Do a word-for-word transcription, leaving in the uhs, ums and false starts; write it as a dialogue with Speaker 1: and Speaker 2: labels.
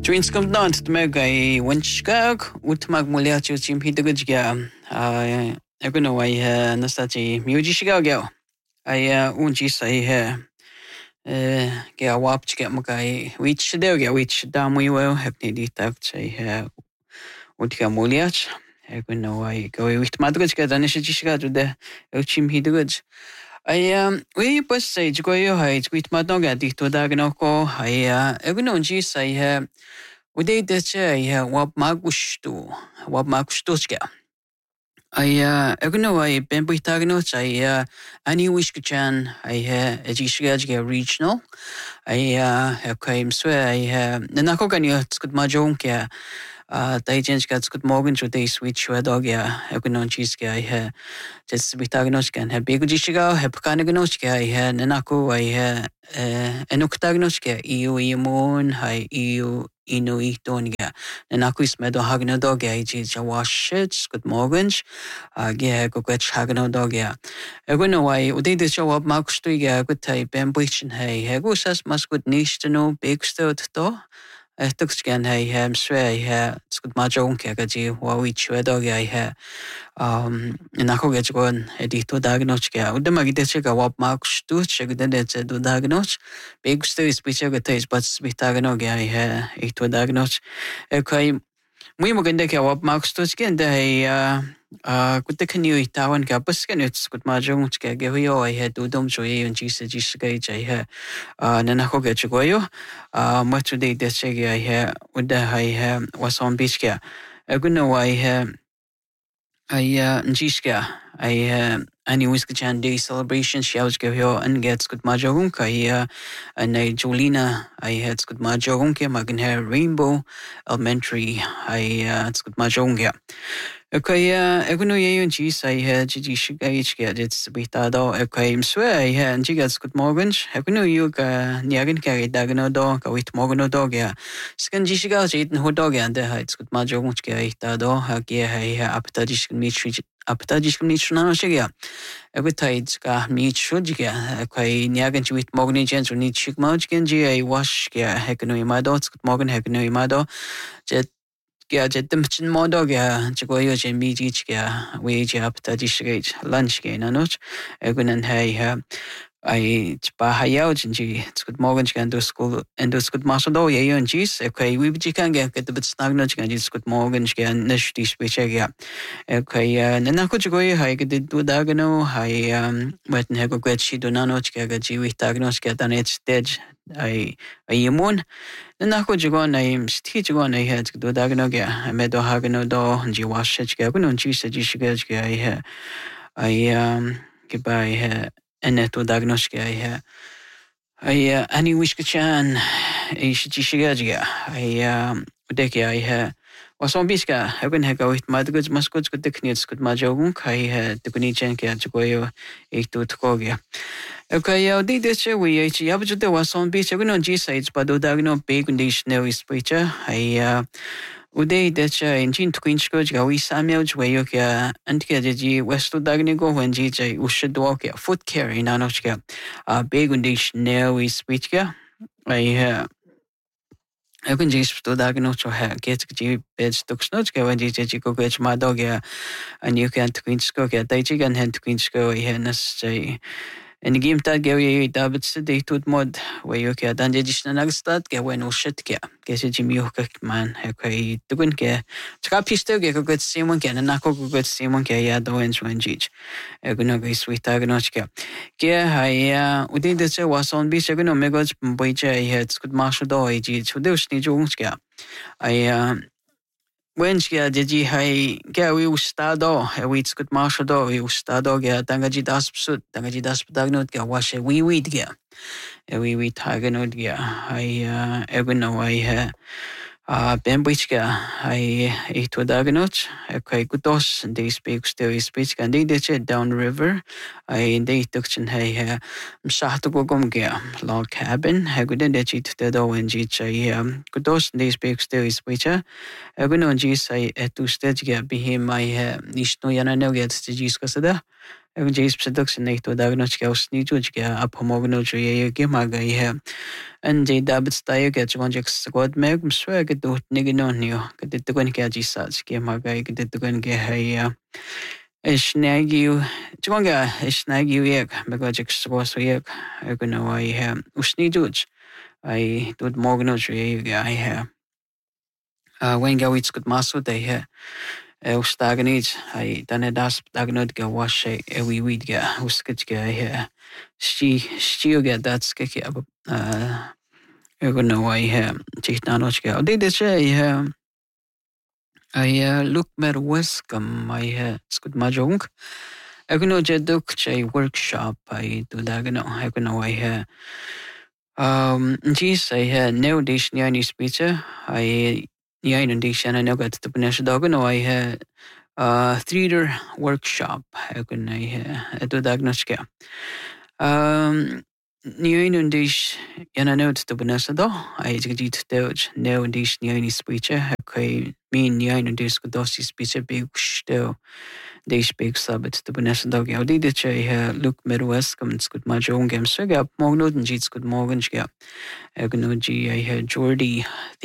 Speaker 1: Twinskam dant mega I winchgag utmag muliachu chim hidugja I eguno I nastachi mujishigagyo I unji say he ge wap get magai which there get which dam we will have needed that say he utka muliach eguno I go with madrujga danishishiga to the chim hidugj I um we bus say go yo hai with madnoga dito dagnoko I eguno ji say he Uday deche ya wab magushtu wab magushtuchka. I uh egno I bembuitagno I uh ani wishkachan I uh ejishgajga regional. I uh kaim swe I uh nanakogani skut majonka uh daijenska skut morgan to day switch wedogya egno chiska I uh just bitagnochkan have begujishiga have kanagnochka I uh nanako I uh enukitagnochka eu imun hai eu inu ihtonga en akus medo hagno dogya iji jawashit good morgens ge go get hagno dogya egono wai udi de show up makstuiga good type ambition hey hegusas mas good nishno big stot to Tuxcan hey hem sway he good majon kagaji wawi chwedoga he um nakoge gon edito dagnochka udamagi de chega wap makstu chegde de do dagnoch big sto is bichaga tais but bitagnoga he ito dagnoch okay muy maganda ka wap makstu chgen de he uh kutekniu itawan ka busken it's good majon chga ge yo he do dom joy and jisa jisa ge he uh nakoge chgoyo uh much de de chega he uda he was on beach ka eguno wai he I uh Njiska I uh any Wiskachan Day celebration she was go here and gets good majarunka I and I Jolina I had good majarunka magan hair rainbow elementary I uh it's good majarunka Okay uh eguno ye njis I had Gigi shiga ich get it's bitado okay I'm swear I had and she gets good morgens eguno you ga niagan carry dagano dog with morgano dog yeah skan jishiga jit ho dog and the it's good majarunka itado hagi I aptadish meet aptadish meet no shiga every tides ga meet shujga okay niagan with morgan gens or need chik mojgan g I wash ga hekano imado it's good morgan hekano imado jet Yeah, just the mchin modo ga chigo yo je mi ji ga we je apta ji shige lunch ga na noch egunan hay ha I ba hayao jinji it's good morgan gan do school and do good maso do ye yon jis okay we ji kan ga get the bit snagno gan ji good morgan gan nish di speech ga okay na ko chigo yo hay ga do dagano hay um weten ha go get shi do na noch ga ji we dagno ga dan it's stage I I imun na ko jigon I sti jigon I had do dagno ga medo hagno do ji wash ga no ji se ji shiga ga I I um goodbye ha eneto dagnos ga I I ani wiskachan I ji shiga ga I um deke I ha was on biska hagen ha go with madguds mascots good techniques good majogun kai ha de kuni chen ga jigo ik to tkoga Okay, yeah, did this we actually have to do was on beach. I'm on G sides, but do no big conditioner is preacher. I uh, uday that in Jin Queen Scourge, we Samuel, where you can and get the West Dagnigo when G J should walk a foot carry in Anoshka. A big conditioner is preacher. I uh, I can just to diagnose to get G beds to Snotska when G J go get my dog, and you can't Queen Scourge, they chicken hand Queen Scourge, and say. En game tag ge David de tut mod we yo ke dan je disna nagstat ge we no shit ke ke se jimi yo ke man he kai tugun ke ska piste ge ko get simon ke na ko ko get simon ke ya do en swen jij e gno ge sweet tag no ke ke ha ya udin de se was on bi se gno me go boy je he skut marsh do i ji chude usni jo ke I Wenchia did ye hay Gary Ustado, a weeds good marshal do, Ustado, Dangaji Daspsut, Dangaji Daspdagnot, wash a wee weed gear. A wee wee taganot gear. I uh ever know I uh uh Bembichka, I ate to daganot, a quite good dos, and they speak still speech, and they did it down the river. I they took hay hair, Shahto gom gear, log cabin, a good and cheat the door and jitch a um good dos, they speak still speecher. Egun on G say at two stage get be him my nish no yana no gets the G scusada. Egun jis production nei to dagnoch ke usni juj ke ap homogno ju ye ke ma gai hai. An je dabit stay ke chon je squad me mswe ke do nigno nio ke dit gon ke ji sa ke ma gai ke dit gon ke hai. Ich neig you chon ga ich neig you ye me go je squad so ye egun ai hai usni juj. I dod mogno ju ye ai hai. Uh, when go it's good maso they hai. Eu stagnit ai dan das stagnot ge wash e we weed ge uskit ge he sti sti ge that's ke ke ab eu no ai he tichtanoch ge de de che he ai look mer wescom ai he skut majong eu no je duk che workshop ai do da ge no eu no ai he um ji sai he no dish ni speech ai ni ai no dish na no gat to punish dog no ai he Uh, theater workshop kun I do diagnostic. Um, New in dish yana note to Vanessa do I did doge no dish new speech okay mean yan dish dosi speech big still dish big sabbat to Vanessa dog I did it look midwest come good my own game so gap mogno and jeets good morgan gap I G I had Jordy